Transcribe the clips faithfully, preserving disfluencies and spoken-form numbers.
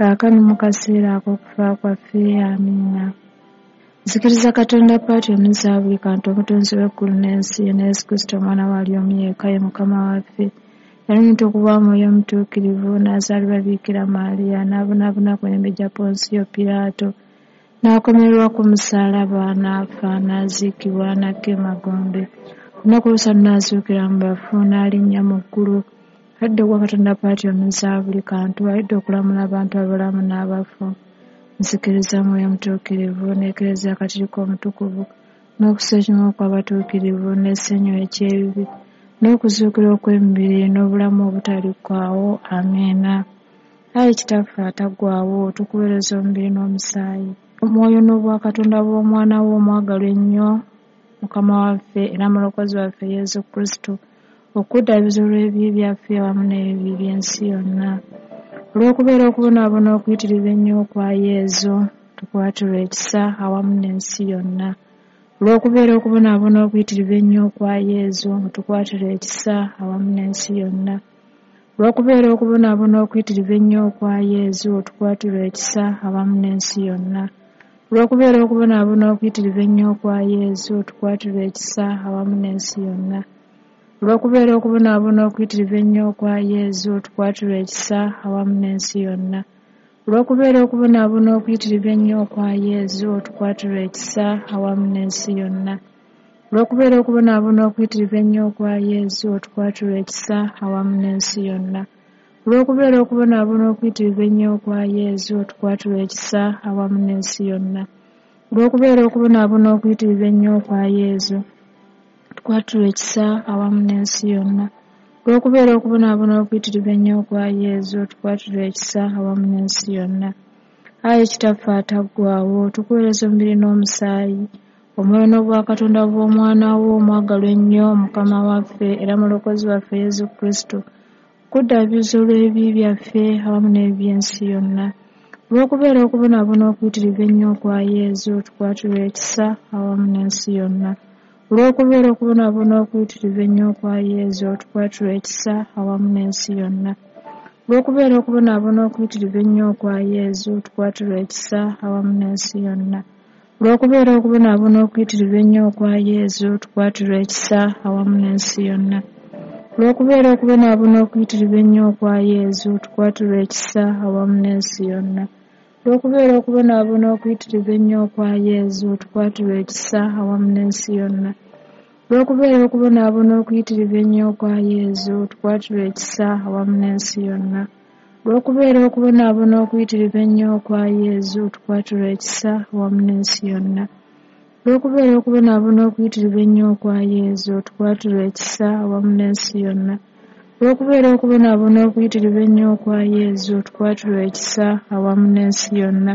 kaakano mu kaseera ak'okufa kwaffe. Amiina. Nzikiriza Katonda Paati omuza buli kantu omutonzi w'eggulu n'ensi ne Yesu Kristo omwana waali omu yekka ye Mukama waffe yalumita okuba Mwoyo Omutuukirivu n'azaalibwa Biikira Maaliya n'abonaabona ku mirembe gya Ponsiyo Piraato n'akomererwa ku musaalaba n'afa n'aziikibwa n'akka emagombe ku lunaku olw'okusatu n'azuukira mu bafu n'alinnya mu ggulu alidde okuwa Katonda Paati omuza buli kantu alidde okulamula abantu abalamu n'abafu. Nzikiriza Mwoyo Omutuukirivu n'Eklezia Katolika Omutukuvu n'okussa ekimu kw'abatuukirivu n'essanyu eky'ebibi n'okuzuukira okw'emibiri n'obulamu obutaliggwaawo. Amiina. Ayi Kitaffe ataggwaawo, tukuweereza omubiri n'omusaayi, omwoyo n'obwakatonda bw'omwana wo omwagalwa ennyo Mukama waffe era Mulokozi waffe Yesu Kristo okuddaabiriza olw'ebibi byaffe awamu n'ebibi by'ensi yonna. Olw'okubeera okubonaabona okuyitirivu ennyo kwa Yesu tukwatirwe ekisa awamu n'ensi yonna. Olw'okubeera okubonaabona okuyitirivu ennyo kwa Yesu tukwatirwe ekisa awamu n'ensi yonna. Olw'okubeera okubonaabona okuyitirivu ennyo kwa Yesu tukwatirwe ekisa awamu n'ensi yonna. Olw'okubeera okubonaabona okuyitirivu ennyo kwa Yesu tukwatirwe ekisa awamu n'ensi yonna. Olw'okubeera okubonaabona okuyitirivu ennyo kwa Yesu tukwatirwe ekisa awamu n'ensi yonna. Olw'okubeera okubonaabona okuyitirivu ennyo kwa Yesu tukwatirwe ekisa awamu n'ensi yonna. Olw'okubeera okubonaabona okuyitirivu ennyo kwa Yesu tukwatirwe ekisa awamu n'ensi yonna. Olw'okubeera okubonaabona okuyitirivu ennyo kwa Yesu tukwatirwe ekisa awamu n'ensi yonna. Olw'okubeera okubonaabona okuyitirivu ennyo kwa Yesu tukwatirwe ekisa awamu n'ensi yonna. Olw'okubeera okubonaabona okuyitirivu ennyo kwa Yesu tukwatirwe ekisa awamu n'ensi yonna. Ayi Kitaffe ataggwaawo, tukuweereza omubiri n'omusaayi, omwoyo n'obwakatonda bw'omwana wo omwagalwa ennyo Mukama waffe era Mulokozi waffe Yesu Kristo okuddaabiriza olw'ebibi byaffe awamu n'ebibi by'ensi yonna. Olw'okubeera okubonaabona okuyitirivu ennyo kwa Yesu tukwatirwe ekisa awamu n'ensi yonna. Olw'okubeera okubonaabona okuyitirivu ennyo kwa Yesu tukwatirwe ekisa awamu n'ensi yonna. Olw'okubeera okubonaabona okuyitirivu ennyo kwa Yesu tukwatirwe ekisa awamu n'ensi yonna. Olw'okubeera okubonaabona okuyitirivu ennyo kwa Yesu tukwatirwe ekisa awamu n'ensi yonna. Olw'okubeera okubonaabona okuyitirivu ennyo kwa Yesu tukwatirwe ekisa awamu n'ensi yonna. Olw'okubeera okubonaabona okuyitirivu ennyo kwa Yesu tukwatirwe ekisa awamu n'ensi yonna. Olw'okubeera okubonaabona okuyitirivu ennyo kwa Yesu tukwatirwe ekisa awamu n'ensi yonna. Olw'okubeera okubonaabona okuyitirivu ennyo kwa Yesu tukwatirwe ekisa awamu n'ensi yonna. Olw'okubeera okubonaabona okuyitirivu ennyo kwa Yesu tukwatirwe ekisa awamu n'ensi yonna. Olw'okubeera okubonaabona okuyitirivu ennyo kwa Yesu tukwatirwe ekisa awamu n'ensi yonna.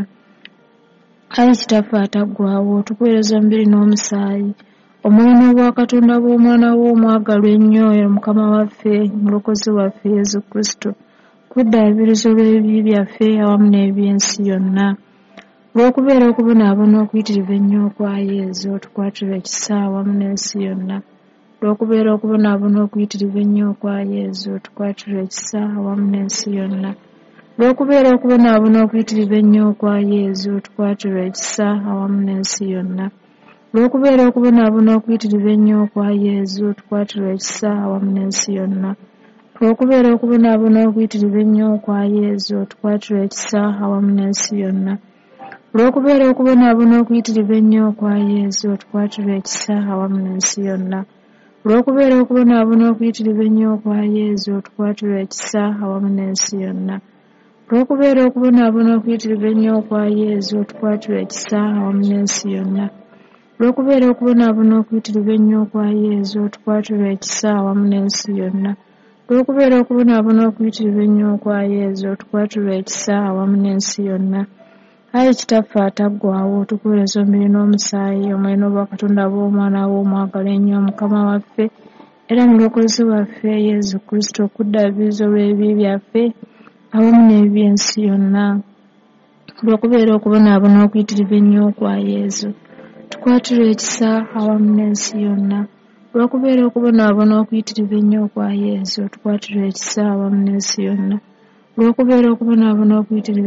Ayi Kitaffe ataggwaawo, tukuweereza omubiri n'omusaayi, omwoyo n'obwakatonda bw'omwana wo omwagalwa ennyo Mukama waffe Mulokozi waffe Yesu Kristo okuddaabiriza olw'ebibi byaffe awamu n'ebibi by'ensi yonna. Olw'okubeera okubonaabona okuyitirivu ennyo kwa Yesu tukwatirwe ekisa awamu n'ensi yonna. Olw'okubeera okubonaabona okuyitirivu ennyo kwa Yesu tukwatirwe ekisa awamu n'ensi yonna. Olw'okubeera okubonaabona okuyitirivu ennyo kwa Yesu tukwatirwe ekisa awamu n'ensi yonna. Olw'okubeera okubonaabona okuyitirivu ennyo kwa Yesu tukwatirwe ekisa awamu n'ensi yonna. Olw'okubeera okubonaabona okuyitirivu ennyo kwa Yesu tukwatirwe ekisa awamu n'ensi yonna. Olw'okubeera okubonaabona okuyitirivu ennyo kwa Yesu tukwatirwe ekisa awamu n'ensi yonna. Olw'okubeera okubonaabona okuyitirivu ennyo kwa Yesu tukwatirwe ekisa awamu n'ensi yonna. Olw'okubeera okubonaabona okuyitirivu ennyo kwa Yesu tukwatirwe ekisa awamu n'ensi yonna. Olw'okubeera okubonaabona okuyitirivu ennyo kwa Yesu tukwatirwe ekisa awamu n'ensi yonna. Olw'okubeera okubonaabona okuyitirivu ennyo kwa Yesu tukwatirwe ekisa awamu n'ensi yonna. Ayi Kitaffe ataggwaawo, tukuweereza omubiri n'omusaayi, omwoyo n'obwakatonda bw'omwana wo omwagalwa ennyo Mukama waffe era Mulokozi waffe Yesu Kristo okuddaabiriza olw'ebibi byaffe awamu n'ebibi by'ensi yonna. Olw'okubeera okubonaabona okuyitirivu ennyo kwa Yesu tukwatirwe ekisa awamu n'ensi yonna. Olw'okubeera okubonaabona okuyitirivu ennyo kwa Yesu tukwatirwe ekisa awamu n'ensi yonna. Olw'okubeera okubonaabona okuyitirivu